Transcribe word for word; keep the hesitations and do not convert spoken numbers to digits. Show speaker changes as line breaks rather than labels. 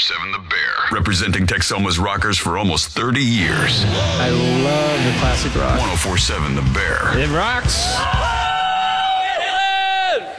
seven The Bear. Representing Texoma's rockers for almost thirty years.
I love the classic rock.
ten forty-seven The Bear.
It rocks.